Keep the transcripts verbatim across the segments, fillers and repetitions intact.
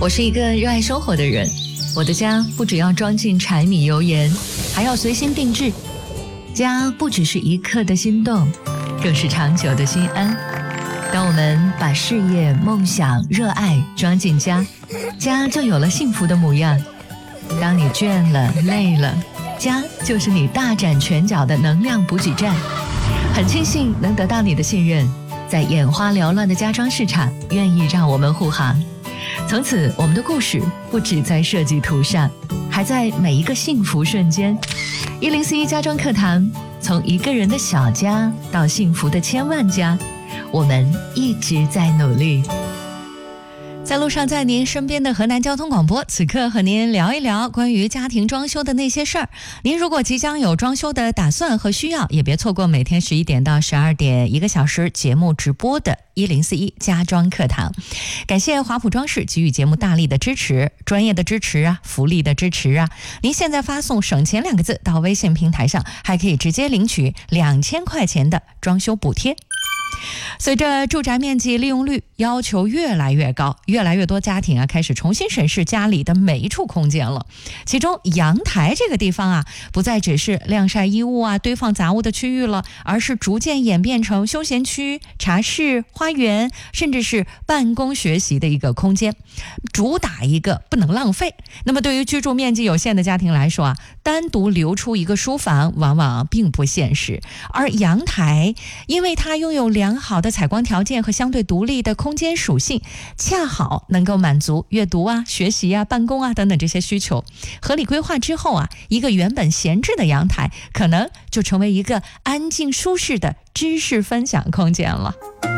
我是一个热爱生活的人，我的家不只要装进柴米油盐，还要随心定制。家不只是一刻的心动，更是长久的心安。当我们把事业、梦想、热爱装进家，家就有了幸福的模样。当你倦了、累了，家就是你大展拳脚的能量补给站。很庆幸能得到你的信任，在眼花缭乱的家装市场，愿意让我们护航。从此，我们的故事不只在设计图上，还在每一个幸福瞬间。一零四一家装课堂，从一个人的小家到幸福的千万家，我们一直在努力。在路上，在您身边的河南交通广播，此刻和您聊一聊关于家庭装修的那些事儿。您如果即将有装修的打算和需要，也别错过每天十一点到十二点一个小时节目直播的一零四一家装课堂。感谢华普装饰给予节目大力的支持，专业的支持啊，福利的支持啊。您现在发送省钱两个字到微信平台上，还可以直接领取两千块钱的装修补贴。随着住宅面积利用率要求越来越高，越来越多家庭啊开始重新审视家里的每一处空间了。其中阳台这个地方啊，不再只是晾晒衣物啊、堆放杂物的区域了，而是逐渐演变成休闲区、茶室、花园，甚至是办公学习的一个空间，主打一个不能浪费。那么对于居住面积有限的家庭来说啊，单独留出一个书房往往并不现实。而阳台因为它拥有良好的采光条件和相对独立的空间属性，恰好能够满足阅读啊、学习啊、办公啊等等这些需求。合理规划之后啊，一个原本闲置的阳台可能就成为一个安静舒适的知识分享空间了。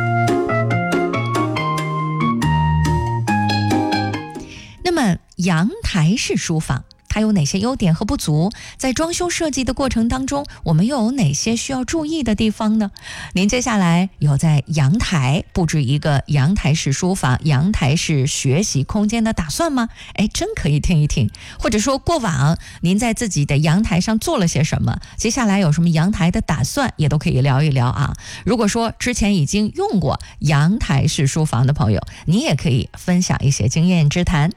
那么阳台式书房它有哪些优点和不足？在装修设计的过程当中，我们又有哪些需要注意的地方呢？您接下来有在阳台布置一个阳台式书房、阳台式学习空间的打算吗？哎，真可以听一听。或者说过往您在自己的阳台上做了些什么？接下来有什么阳台的打算，也都可以聊一聊啊。如果说之前已经用过阳台式书房的朋友，你也可以分享一些经验之谈。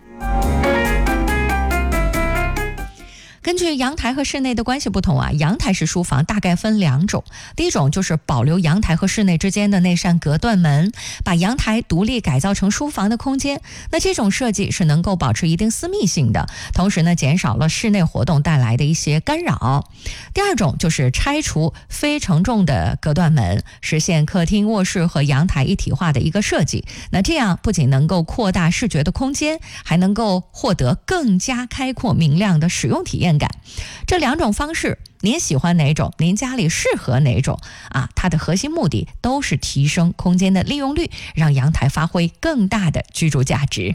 根据阳台和室内的关系不同啊，阳台式书房大概分两种。第一种就是保留阳台和室内之间的那扇隔断门，把阳台独立改造成书房的空间。那这种设计是能够保持一定私密性的，同时呢，减少了室内活动带来的一些干扰。第二种就是拆除非承重的隔断门，实现客厅、卧室和阳台一体化的一个设计。那这样不仅能够扩大视觉的空间，还能够获得更加开阔明亮的使用体验感。这两种方式您喜欢哪种，您家里适合哪种啊？它的核心目的都是提升空间的利用率，让阳台发挥更大的居住价值。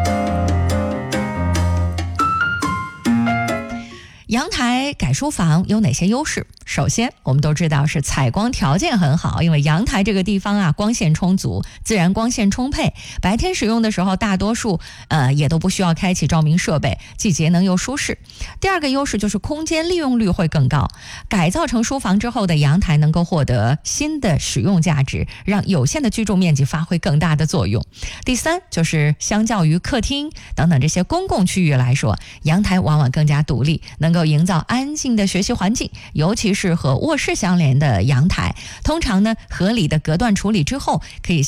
阳台改书房有哪些优势？首先我们都知道是采光条件很好，因为阳台这个地方啊，光线充足，自然光线充沛，白天使用的时候大多数呃也都不需要开启照明设备，既节能又舒适。第二个优势就是空间利用率会更高，改造成书房之后的阳台能够获得新的使用价值，让有限的居住面积发挥更大的作用。第三就是相较于客厅等等这些公共区域来说，阳台往往更加独立，能够营造安静的学习环境，尤其是和卧室相连的阳台，通常呢合理的隔断处理之后，可以